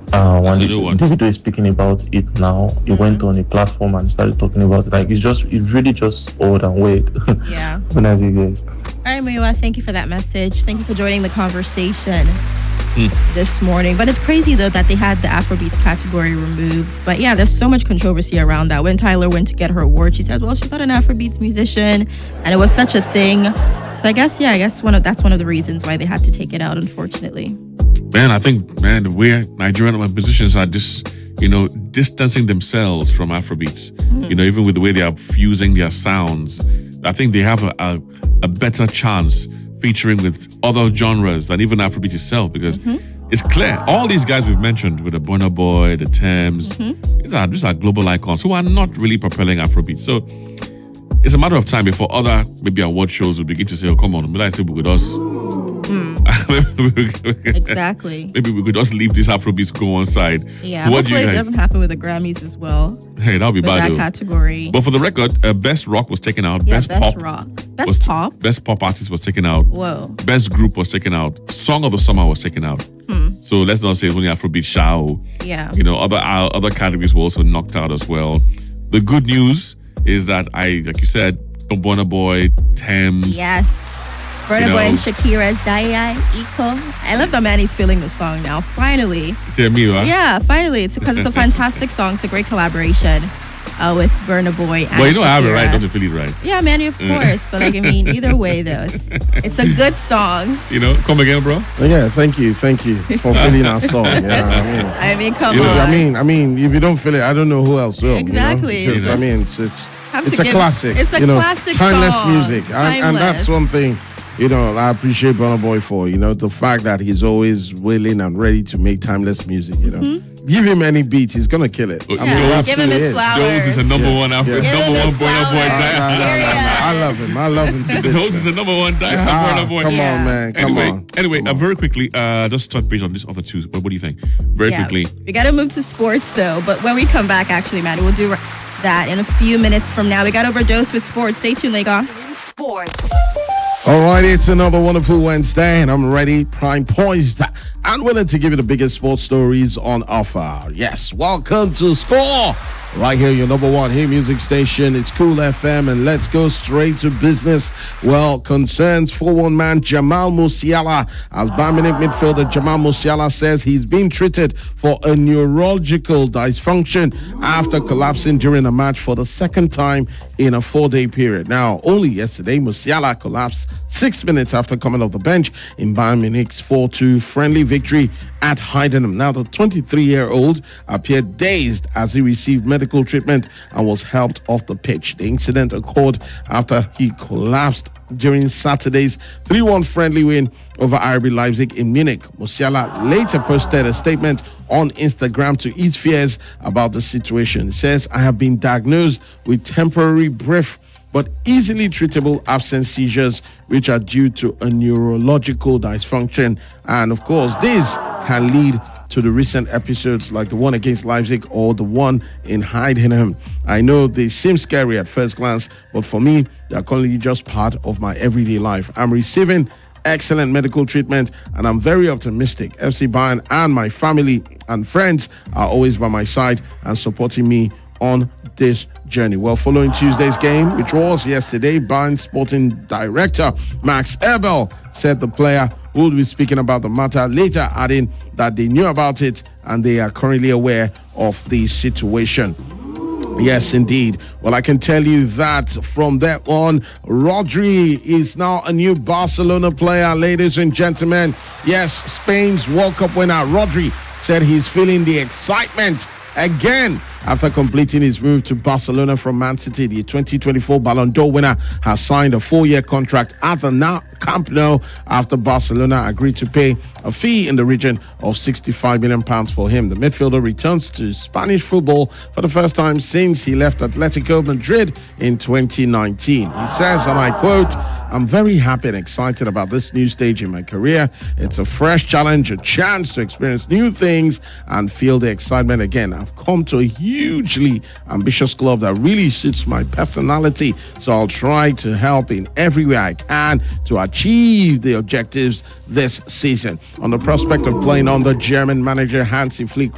When a new one. Davido is speaking about it now, he went on a platform and started talking about it. Like it's really just old and weird. Yeah. When I see guys. All right, Muyiwa, thank you for that message. Thank you for joining the conversation this morning. But it's crazy, though, that they had the Afrobeats category removed. But yeah, there's so much controversy around that. When Tyler went to get her award, she says, well, she's not an Afrobeats musician. And it was such a thing. So I guess that's one of the reasons why they had to take it out, unfortunately. Man, I think, the way Nigerian musicians are just, distancing themselves from Afrobeats. Even with the way they are fusing their sounds, I think they have a better chance featuring with other genres than even Afrobeat itself, because it's clear all these guys we've mentioned, with the Burna Boy, the Thames, these are global icons who are not really propelling Afrobeat. So it's a matter of time before other maybe award shows will begin to say, oh, come on, let's say with us. Exactly. Maybe we could just leave this Afrobeats go on side. Yeah, hopefully it doesn't happen with the Grammys as well. Hey, that'll be bad. That category. But for the record, Best Rock was taken out. Yeah, Best Pop. Rock. Best Pop. Best Pop Artist was taken out. Whoa. Best Group was taken out. Song of the Summer was taken out. So let's not say it's only Afrobeat Shao. Yeah. Other categories were also knocked out as well. The good news is that like you said, Burna Boy, Thames. Yes. Burna Boy and Shakira's Daya Iko. I love that Manny's feeling the song now. Finally. Yeah, finally. It's because it's a fantastic song. It's a great collaboration with Burna Boy and Well, you know Shakira. I have it right, don't you feel it right? Yeah, Manny, of course. But either way, though, it's a good song. Come again, bro? Yeah, thank you for feeling our song. Yeah, come on. I mean, if you don't feel it, I don't know who else will. Exactly. Because it's a classic. It's a classic timeless song. music, and that's one thing. I appreciate Burna Boy for, the fact that he's always willing and ready to make timeless music, Give him any beat, he's going to kill it. Give him his flowers. Jones is a number one Burna Boy. I love him to bits. Jones is a number one Burna Boy. Come on, man. Anyway, very quickly, just touch base on this other two. What do you think? Very quickly. We got to move to sports, though. But when we come back, actually, Maddie, we'll do that in a few minutes from now. We got Overdose with sports. Stay tuned, Lagos. Sports. All right, it's another wonderful Wednesday, and I'm ready, prime poised, and willing to give you the biggest sports stories on offer. Yes, welcome to Score! Right here, your number one hit music station. It's Cool FM, and let's go straight to business. Well, concerns 4-1 man Jamal Musiala. As Bayern Munich midfielder Jamal Musiala says he's being treated for a neurological dysfunction after collapsing during a match for the second time in a 4-day period. Now, only yesterday, Musiala collapsed 6 minutes after coming off the bench in Bayern Munich's 4-2 friendly victory at Heidenheim. Now, the 23-year-old appeared dazed as he received medical treatment and was helped off the pitch. The incident occurred after he collapsed during Saturday's 3-1 friendly win over RB Leipzig in Munich. Musiala later posted a statement on Instagram to ease fears about the situation. He says, I have been diagnosed with temporary brief but easily treatable absence seizures, which are due to a neurological dysfunction. And of course, this can lead to the recent episodes like the one against Leipzig or the one in Heidenheim. I know they seem scary at first glance, but for me, they are currently just part of my everyday life. I'm receiving excellent medical treatment, and I'm very optimistic. FC Bayern and my family and friends are always by my side and supporting me on this journey. Well, following Tuesday's game, which was yesterday, Bayern Sporting Director Max Eberl said the player would be speaking about the matter later, adding that they knew about it and they are currently aware of the situation. Yes, indeed. Well, I can tell you that from that on, Rodri is now a new Barcelona player, ladies and gentlemen. Yes, Spain's World Cup winner, Rodri, said he's feeling the excitement again after completing his move to Barcelona from Man City. The 2024 Ballon d'Or winner has signed a 4-year contract at the Camp Nou after Barcelona agreed to pay a fee in the region of £65 million for him. The midfielder returns to Spanish football for the first time since he left Atletico Madrid in 2019. He says, and I quote, I'm very happy and excited about this new stage in my career. It's a fresh challenge, a chance to experience new things and feel the excitement again. I've come to a hugely ambitious club that really suits my personality, so I'll try to help in every way I can to achieve the objectives this season. On the prospect of playing under German manager Hansi Flick